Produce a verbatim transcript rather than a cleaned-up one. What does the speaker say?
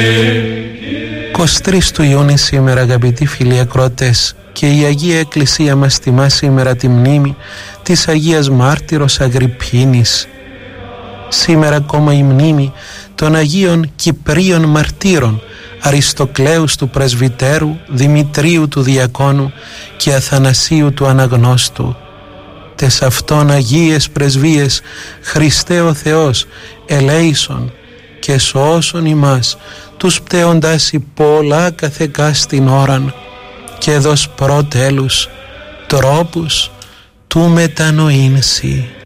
είκοσι τρεις του Ιούνιου σήμερα, αγαπητοί φίλοι ακροατές, και η Αγία Εκκλησία μας τιμά σήμερα τη μνήμη της Αγίας Μάρτυρος Αγριππίνης. Σήμερα ακόμα η μνήμη των Αγίων Κυπρίων Μαρτύρων, Αριστοκλέους του Πρεσβυτέρου, Δημητρίου του Διακόνου και Αθανασίου του Αναγνώστου. Τες αυτών Αγίες Πρεσβείες, Χριστέ ο Θεός, ελέησον και σώσον ημάς τους πτέοντας πολλά καθεκά στην ώραν, και δος προτέλους τρόπους του μετανοήνσι.